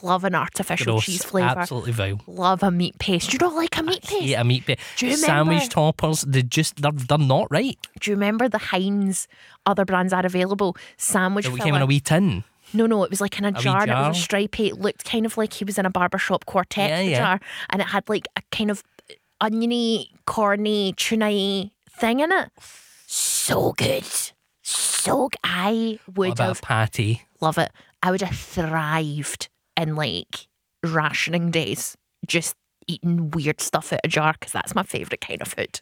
love an artificial Gross. cheese flavour. Absolutely vile. Love a meat paste. Do you not like a meat paste? Hate a meat paste. Do you Sandwich remember? toppers, they're not right. Do you remember the Heinz other brands are available sandwich It filler? came in a wee tin. No, it was like in a wee jar and it jar? was a stripey. It looked kind of like he was in a barbershop quartet Yeah. jar, and it had like a kind of oniony, corny, tuna thing in it. So good. I What would about have a patty? love it. I would have thrived in like rationing days, just eating weird stuff out of a jar because that's my favourite kind of food.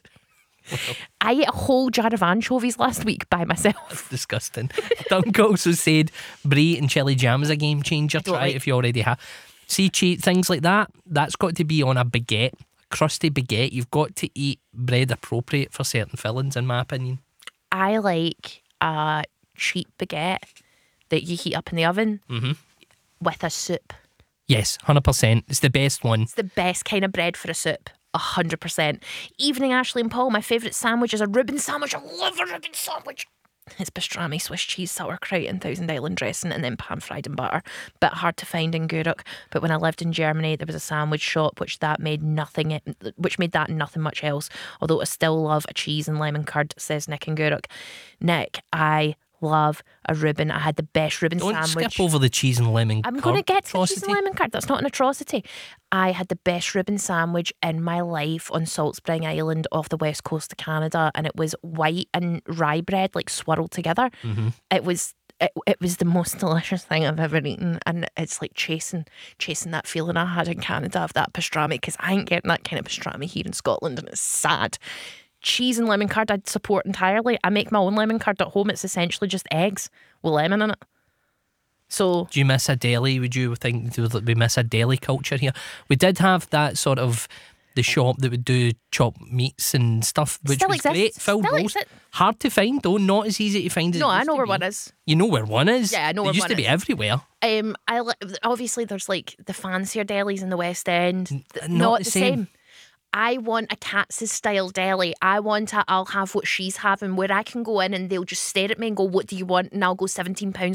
I ate a whole jar of anchovies last week by myself. Disgusting. Dunk also said brie and chili jam is a game changer. Don't Try like- it if you already have. See, things like that, that's got to be on a baguette, crusty baguette. You've got to eat bread appropriate for certain fillings, in my opinion. I like a cheap baguette that you heat up in the oven with a soup. Yes, 100%. It's the best one. It's the best kind of bread for a soup. 100%. Evening, Ashley and Paul. My favourite sandwich is a Reuben sandwich. I love a Reuben sandwich. It's pastrami, Swiss cheese, sauerkraut, and Thousand Island dressing, and then pan fried in butter. Bit hard to find in Guruk, but when I lived in Germany, there was a sandwich shop which made that and nothing much else. Although I still love a cheese and lemon curd, says Nick in Guruk. Nick, I love a Reuben. I had the best Reuben Don't sandwich. skip over the cheese and lemon. I'm going to get to the cheese atrocity. and lemon curd. That's not an atrocity. I had the best Reuben sandwich in my life on Salt Spring Island off the west coast of Canada, and it was white and rye bread like swirled together. It was the most delicious thing I've ever eaten, and it's like chasing that feeling I had in Canada of that pastrami, because I ain't getting that kind of pastrami here in Scotland, and it's sad. Cheese and lemon curd I'd support entirely. I make my own lemon curd at home. It's essentially just eggs with lemon in it. So Do you miss a deli? Would you think we miss a deli culture here? We did have that sort of the shop that would do chopped meats and stuff, which Still was exists. great. Phil Still Bowles. exists. Hard to find though, not as easy to find as no, it I used know to where be. one is. You know where one is? Yeah, I know It where used one to be is. everywhere. Obviously there's like the fancier delis in the West End. Not the same. I want a Katz's style deli. I want I'll have what she's having, where I can go in and they'll just stare at me and go, what do you want? And I'll go £17